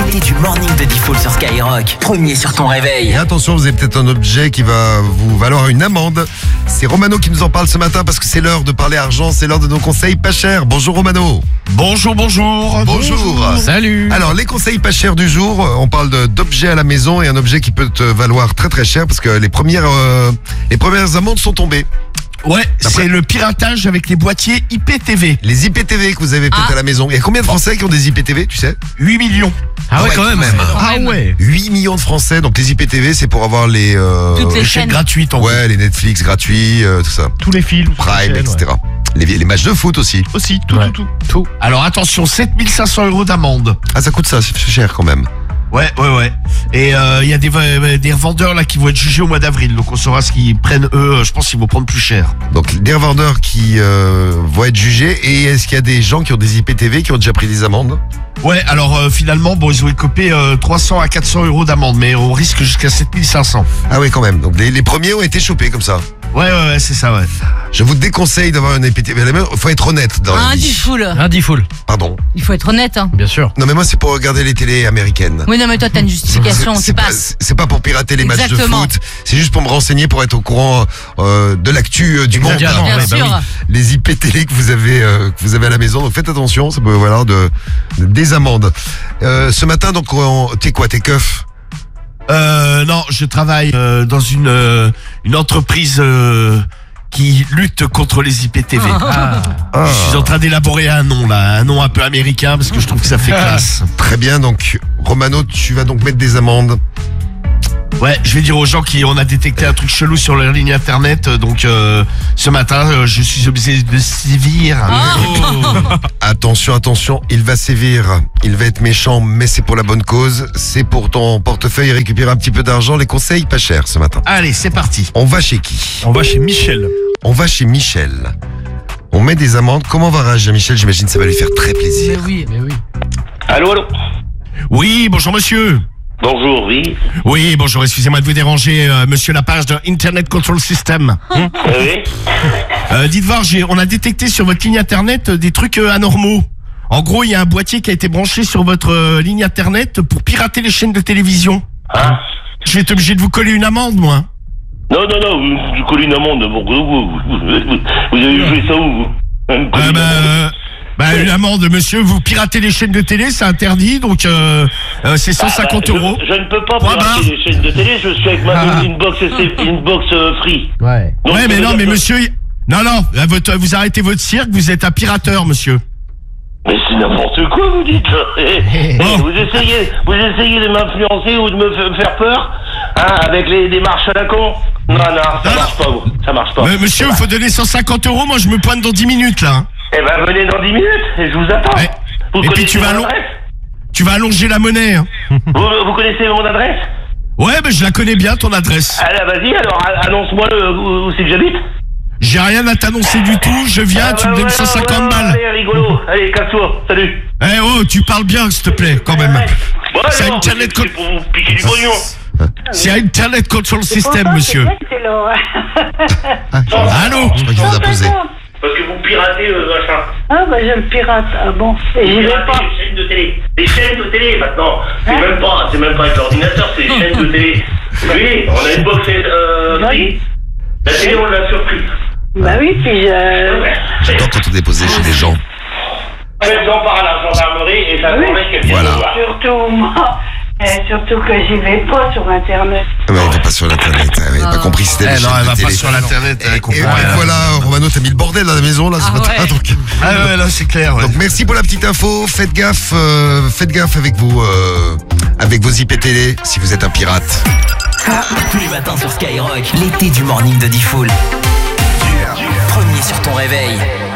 L'été du morning de Diffoul sur Skyrock. Premier sur ton réveil. Et attention, vous avez peut-être un objet qui va vous valoir une amende. C'est Romano qui nous en parle ce matin parce que c'est l'heure de parler argent, c'est l'heure de nos conseils pas chers. Bonjour Romano. Bonjour. Bonjour. Salut. Alors, les conseils pas chers du jour, on parle d'objets à la maison et un objet qui peut te valoir très très cher parce que les premières amendes sont tombées. Ouais, c'est le piratage avec les boîtiers IPTV. Les IPTV que vous avez peut-être à la maison. Il y a combien de Français qui ont des IPTV, tu sais? 8 millions. Ah ouais, quand même. Ah ouais. 8 millions de Français, donc les IPTV c'est pour avoir les Toutes les chaînes chaînes gratuites en ouais, les Netflix gratuits, tout ça. tous les films, Prime, etc. Les matchs de foot aussi. Aussi, tout. Alors attention, 7500 € d'amende. Ah, ça coûte ça, c'est cher quand même. Ouais. Et il y a des revendeurs là qui vont être jugés au mois d'avril. Donc on saura ce qu'ils prennent eux. Je pense qu'ils vont prendre plus cher. Donc des revendeurs qui vont être jugés. Et est-ce qu'il y a des gens qui ont des IPTV qui ont déjà pris des amendes? Ouais, alors finalement, ils ont écopé 300 à 400 € d'amende, mais on risque jusqu'à 7500. Ah oui, quand même. Donc les premiers ont été chopés comme ça. Ouais, c'est ça, ouais. Je vous déconseille d'avoir un IPTV à la main. Il faut être honnête dans la vie. Diffoul. Pardon. Il faut être honnête, hein. Bien sûr. Non mais moi c'est pour regarder les télés américaines. Oui, non, mais toi, t'as une justification, tu passes. C'est pas pour pirater les matchs de Exactement. foot. C'est juste pour me renseigner, pour être au courant de l'actu du monde. Exactement. Bien ouais, bah sûr. Les IPTV que vous avez à la maison. Donc faites attention, ça peut valoir des amendes. Ce matin, donc, t'es quoi, t'es keuf? Non, je travaille dans une entreprise qui lutte contre les IPTV. Je suis en train d'élaborer un nom un peu américain parce que je trouve que ça fait classe. Très bien, donc Romano, tu vas donc mettre des amendes. Ouais, je vais dire aux gens qu'on a détecté un truc chelou sur leur ligne internet, donc ce matin, je suis obligé de sévir. Attention, il va sévir, il va être méchant, mais c'est pour la bonne cause. C'est pour ton portefeuille récupérer un petit peu d'argent. Les conseils pas chers ce matin. Allez, c'est parti. On va chez qui? On va chez Michel. On va chez Michel. On met des amendes. Comment va réagir Michel? J'imagine que ça va lui faire très plaisir. Mais oui. Allô. Oui, bonjour monsieur. Bonjour, oui. Oui, bonjour, excusez-moi de vous déranger, monsieur Lapage de Internet Control System. Oui. Dites voir, on a détecté sur votre ligne internet des trucs anormaux. En gros, il y a un boîtier qui a été branché sur votre ligne internet pour pirater les chaînes de télévision. Hein? Je vais être obligé de vous coller une amende, moi. Non, vous collez une amende. Vous avez joué ça où, vous? Une amende, monsieur, vous piratez les chaînes de télé, c'est interdit, donc c'est 150 €. Je ne peux pas pirater les chaînes de télé, je suis avec une box free. Ouais. Donc, Ouais, mais non, mais monsieur... Non, vous arrêtez votre cirque, vous êtes un pirateur, monsieur. Mais c'est n'importe quoi, vous dites. Vous essayez de m'influencer ou de me faire peur, hein, avec les démarches à la con. Non, ça marche pas, vous. Ça marche pas. Mais monsieur, il faut donner 150 €, moi je me pointe dans 10 minutes, là. Eh ben, venez dans 10 minutes, et je vous attends. Ouais. Vous Et puis connaissez mon adresse? tu vas allonger la monnaie. Hein. Vous connaissez mon adresse? Ouais, je la connais bien, ton adresse. Allez, vas-y, alors annonce-moi où c'est que j'habite. J'ai rien à t'annoncer du tout, je viens, tu me donnes 150 balles. Allez, rigolo, allez, casse-toi, salut. Tu parles bien, s'il te plaît, quand même. Bon, C'est alors, Internet c'est pour vous piquer du pognon. C'est Internet Control System, monsieur. Allô? Je crois qu'il vous a posé. Parce que vous piratez machin. Ah bah je le pirate, ah bon. Et j'y vais pas. Les chaînes de télé. Les chaînes de télé maintenant. C'est même pas avec l'ordinateur, c'est les chaînes de télé. Oui, on a une box free. La télé, on l'a surpris. Bah oui, puis J'adore quand on est déposé chez les gens. J'en parle à la gendarmerie et ça convainc qu'elle vient Voilà. nous voir. surtout moi, surtout que j'y vais pas sur internet. Mais elle va pas sur l'internet. Elle n'a pas compris si c'était les Non, chaînes elle de va télé. pas sur l'internet, elle Et comprend rien. voilà, Romano, t'as mis le bordel à la maison là ce matin. ouais. Donc, Ah ouais, là c'est clair. Ouais. donc merci pour la petite info. Faites gaffe avec vos IPTV si vous êtes un pirate. Tous les matins sur Skyrock. L'été du morning de Diffoul. Premier sur ton réveil.